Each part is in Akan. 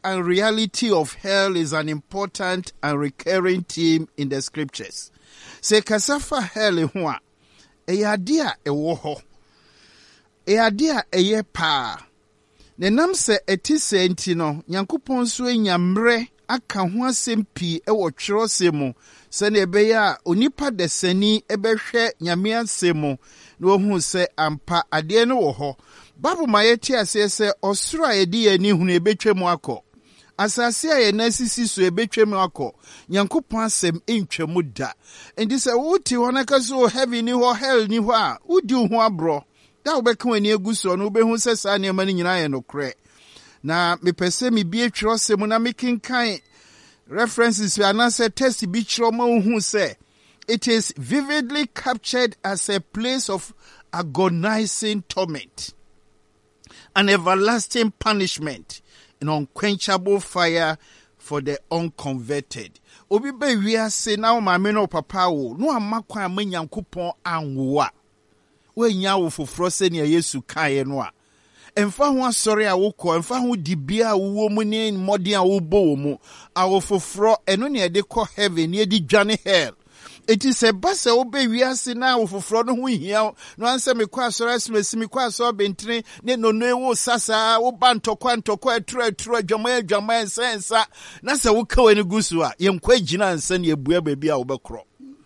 and reality of hell is an important and recurring theme in the scriptures. Se kasafa hell ho a eyade a ewo ho. Eyade a eye pa. Ne nam se eti se enti no Nyankopɔn so enyamre aka ho asɛm pii ɛwɔ twerɛsɛm mu sɛnea ɛbɛyɛ a onipa desani ɛbɛhwɛ nyame asɛm mu na ohu sɛ ampa adeɛ no wɔ hɔ. Bible ma yɛte aseɛ sɛ ɔsoro a yɛde yɛn ani hunu ɛbɛtwa mu akɔ. Asase a yɛn asisi so ɛbɛtwa mu akɔ. Nyankopɔn asɛm ɛntwa mu da. Enti sɛ wote hɔ na ka so heaven ni hɔ, hell ni hɔ a wodi wo ho aborɔ. Da wobɛka w'ani agu so no wobɛhu sɛ saa nneɛma no nyinaa yɛ nokorɛ. Na mepɛ sɛ mebie twerɛsɛm na mekenkan references anaasɛ text bi kyerɛ ma wohu sɛ it is vividly captured as a place of agonizing torment, an everlasting punishment, an unquenchable fire for the unconverted. Obi be wiase na wo maame no papa wo no amakwa amanyankopɔn anwoa. We nya wo foforo sɛ ne Yesu kae no a. Emfa ho asɔre a wokɔ, emfa ho dibia a wo mu ne mmɔden a wobɔ wo mu. Awo foforo eno ne de kɔ heaven, ne de dwane hell. It is a basa obe wiase na wo foforo no ho hia no ansa me kwa asɔre asimesi me kwa asɔre bentene ne no wo sasa wo ba ntɔkwa etro adwama ensa na sɛ wo ka wani gusu a yenkwa gyina ansa ne ebua baabi a wo bɛkorɔ.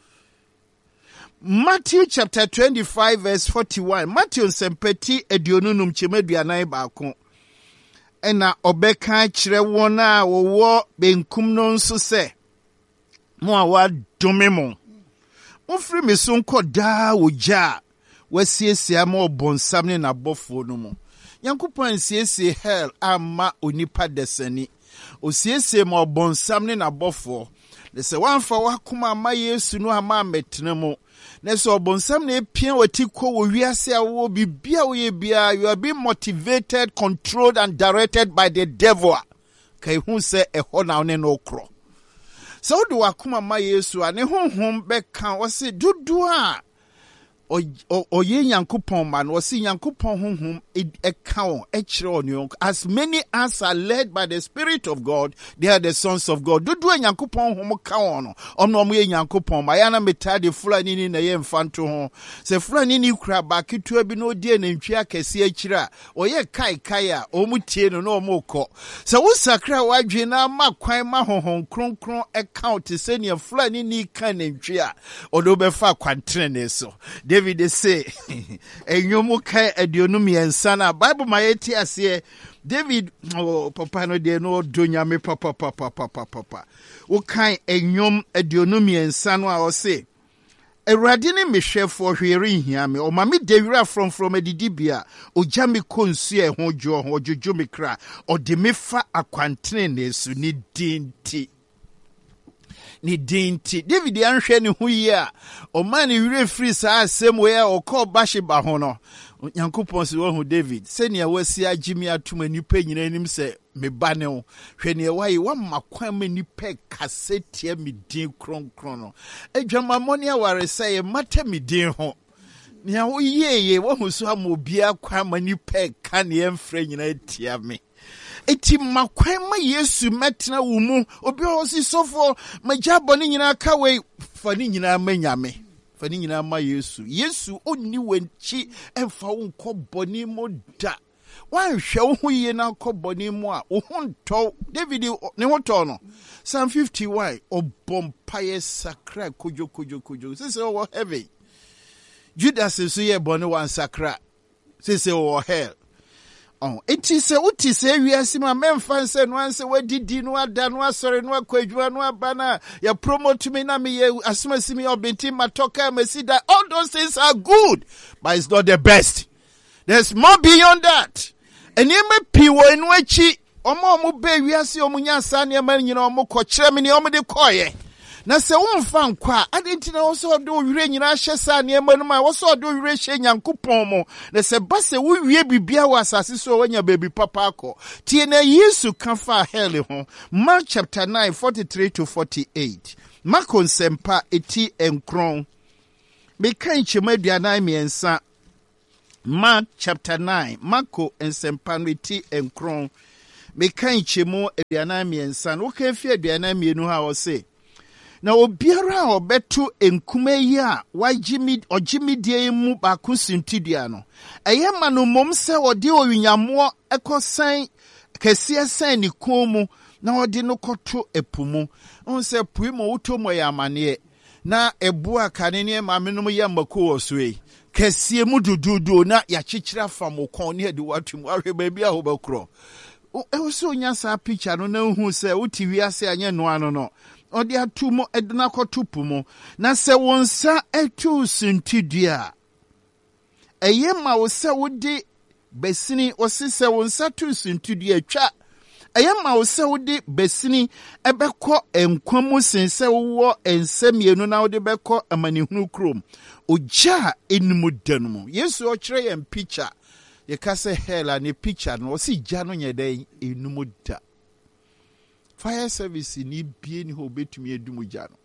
Matthew chapter 25 verse 41. Matthew nsempati aduonunum kyemaduanan baako. Ɛna ɔbɛka kyerɛ wɔn a wɔwɔ benkum no nso sɛ mo a wadome mo. Mofiri me so nkɔ daa wo gya wasiesie ma ɔbɔnsam ne n'abɔfoɔ no mu. Nyankopɔn siesie hell ama onipa desani. Osiesie ma ɔbɔnsam ne n'abɔfoɔ. Ne sɛ wamfa wakoma ama Yesu no ama metene mu. Ne sɛ ɔbɔnsam na epia wati kɔ wo wiase a wo bibia wo ye bia, you are being motivated, controlled and directed by the devil. Kai hu sɛ ɛhɔ na one no korɔ. So do wakuma ma Yesu a ne honhom bɛka wɔse dodo a oye Nyankopɔn man wɔse Nyankopɔn honhom ɛka wɔn ɛkyerɛ wɔn. As many as are led by the Spirit of God, they are the sons of God. Dodo a Nyankopɔn honhom ka wɔn no ɔmo ye Nyankopɔn ma yana metade fulani ni na ye mfanto ho. Se fulani ni kura ba ketua bi no die na ntwi akɛse akyira a ɔyɛ kai a ɔmo tie no na ɔmo kɔ. Se wo sakra wadwe na ma kwan ma honhom kronkron account se ne fulani ni kan ntwi a ɔdo bɛfa kwantrene so. David say, enyomu kai aduonum yensa na Bible ma yeti ase David papa no de no donya me papa. Wo kan enyom aduonum yensa no a o say Awurade ne mehwɛfo hwere nhia me o ma me dewira from adidibia o gya me konsu e ho dwo ho dwodwo me kra o de me fa akwantene ne su ni dinti. David anhwɛ ne ho yi a ɔma ne wire firi saa asɛm wei a ɔkɔ Bathsheba ho no. Nyankopɔn sɛ wɔhu David sɛnea wasi agyimi atoma nipa nyina anim sɛ me ba ne wo hwɛ nea wayi wama kwan ma nipa kasetia me din kronkron no adwamammɔ ne awaresɛ yɛ mata me din ho nea woyɛɛyɛ wɔhu so ama obiara kwan ma nipa ka ne yɛmfrɛ nyina atia me. Eti makwan ma Yesu metena wo mu obi o si sofo magya bɔne nyina ka we fa ne nyina ma nyame fa ne nyina ma Yesu onni wanchi emfa wo nkɔ bɔne mu da wanhwɛ wo ho yie na kɔ bɔne mu a wo ho ntɔ. David ne ho tɔ no Psalm 51 ɔbɔmpaye sakra kojo sese wo heaven. Judas so ye bɔne wan sakra sese wo hell. It is a uti se wiase ma memfa nse no anse wadidi no ada no asɔre no akwadwuma no abana ya promote me na me ye asomasi me obenti matoka mesida. All those things are good, but it's not the best. There's more beyond that. Enime pi wo enu achi omo be wiase omo nyansa ne ma nyina omo kɔ kyerɛ me ne omo de kɔye. Na se wonfa nkwa adenti na wo so do wire nyina hye sa ne ma no ma wo so do wire hye Nyankopɔn mo. Na se ba se wo wie bibia wo asase so wanya baby papa akɔ tie na Yesu ka fa hell ho. Mark chapter 9 43 to 48. Marko nsempa eti enkron me kan kyemaduanan miensa. Mark chapter 9 Marko nsempa eti enkron meka nkyemu aduanan miensa no ka fi aduanan mienu ha wo se na obiara obeto enkume yi a ogimidie mu baako sintidua no eyema no mom se ode oyunyamo ekosan kese san ni komu na ode no koto epumu on se puimo utomo ya amane na ebu akane ne mamenom ya mako osue kese mu dududu na ya chichira famokon ne de watum ahwe baabi a hobakro e wo se onya sa picture no na hu se uti wiase anye no ano no odi atumo edna kotupumo na se wonsa etu sintidua eyema wo se wodi besini osise wonsa tu sintidua twa eyema wo se wodi besini ebekọ enkwamu sense wo ensamienu na wodi bekọ amanihunu krom oja enimu danumu Yesu o kire yem picture ye kase hela ne picture no osi ja no nyede enumu da fire service ni bie ni ho betumi edumu ja no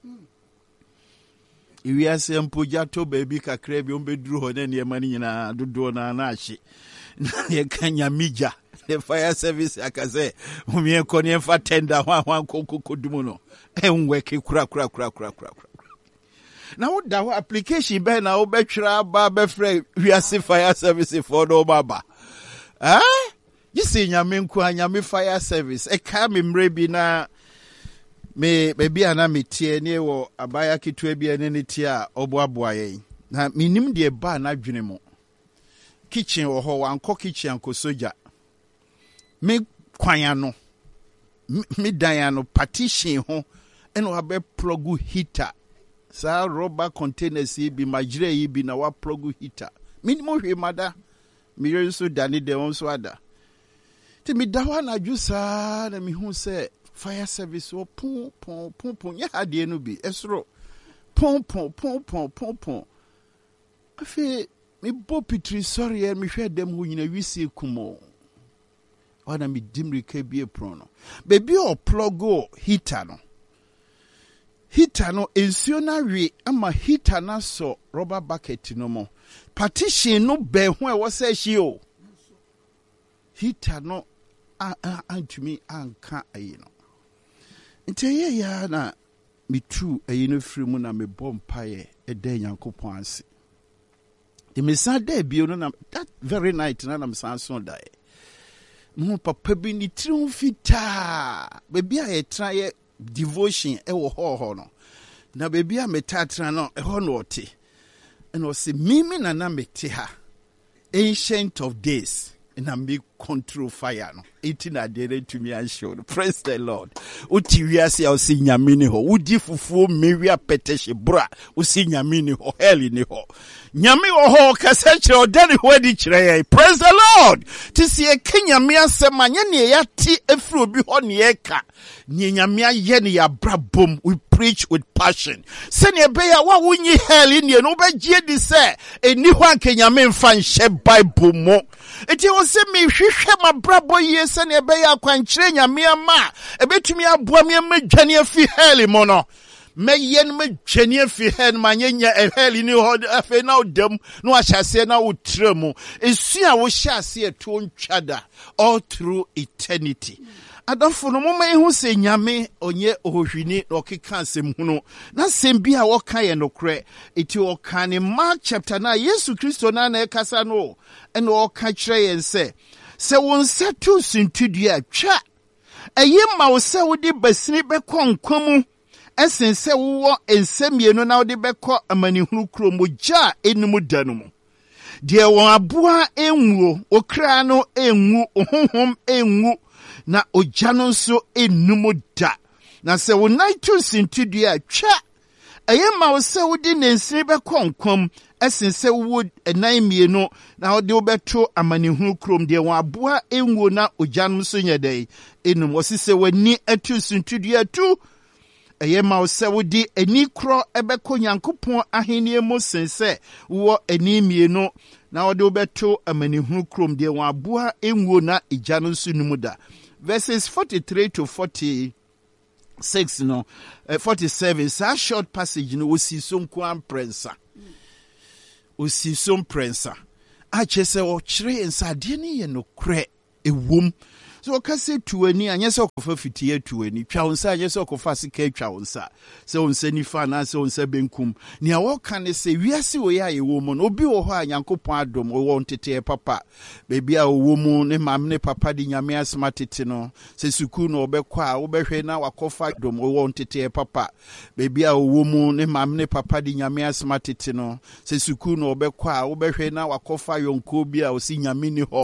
iwi ase mpoja to baby kakra bi on beduru ho na ne mani nyina dodo na na ahye ye kanya mija the fire service akaze umie ko ne fa tender hwan kokodumu no enwe ke kura na wo da ho application be na wo betwira ba be frɛ wiase fire service for no baba yisi nyame nku anyame fire service eka me mrebi na me baby ana metie ne wo abaya kitwa bi ene ne tie a oboaboa yen na minim de ba na dwene mo kitchen wo ho wanko kitchen anko soja me kwanya no me dan no partition ho eno abe plug heater sa rubber containers bi majire yi bi na wa plug heater minimo hwe mada me yeso dani de won so ada ti mi dawa na jusa na mi hu se fire service o pon ya ade no bi esro pon afi mi bo pitri sorry mi hwe dem ho nyina wisi kumo wana mi dimri ke bi prono baby o plug heater no ensio na wi ama heater na so rubber bucket no mo partition no be ho e wo se hie o heater no antumi anka ayi no ntiye ya na mitu ayi no firi mu na me bompaye eda Nyankopon ase the mesa da bio no na that very night na me san so da mo papa bi ni triumfita baby a yetra ye devotion ewo ho no na baby a metatra no eho no ote and o se mimi na mete ha ancient of days na me control fire no iti na dere to me and show praise the Lord uti wiase ya usi nyame ni ho udi fufuo mewia peteshe bra usi nyame ni ho heli ni ho nyame ho kasa kire odani ho adi kire praise the Lord tisi e kenyame asema nya ne ya ti efiri obi ho ne eka nye nyame aye ne ya brabom we preach with passion sene be ya wa wunyi heli ne no be gie di se eni ho anke nyame mfa nhye bible mo eti wo se me hwehwe mabrabo ye sene ebe ya kwankyere nyame ama ebetumi aboa me madwane afi heli mo no meyen madwane afi heli manyenya heli ni ho afi na odam no ahyase na wotremu esu a wo hyase eto ntwada all through eternity adafo no moma ehu se nyame onye ohwini okeka asem hunu na sembi a woka ye nokre eti woka ne Mark chapter 9 Yesu Kristo na ekasa no ene woka kire yen se wonsa tu sintudua twa eyema wo se wodi basini bekọ nkwamu esense wo ensamienu na wodi bekọ amanihunu kromo ja enimu danumu de won aboa enwuo okra no enwu ohonhom enwu na ojano nso enumu da na se wo naitu sintudua twa eyema wo se wodi nensini bekọ nkwam esense wo enan mienu na ode obeto amanihunu krom de won aboa enwo na ojanum so nyedai enum osise wani atu sintudua tu eyema ose wodi ani kro ebeko Nyankopon ahenie mo sense wo ani mienu na ode obeto amanihunu krom de won aboa enwo na ojanum so numuda verses 43 to 46 no 47 sa short passage no wosi so nko amprensa osi so mprensa a chese o kire nsade ne ye no kre ewom So okase tuani anyese okofa fitie tuani twa wonsa anyese okofa sika twa wonsa se wonsa nifa na se wonsa benkum ne awoka ne se wiase wo ya yewo mu no obi wo ho anyankopon adom wo ntete papa bebi a wo mu ne mam ne papa di nyame asma tete no se suku no obekwa wo behwe na wakofa dom wo ntete papa bebi a wo mu ne mam ne papa di nyame asma tete no se suku no obekwa wo behwe na wakofa yonko bi a osi nyame ni ho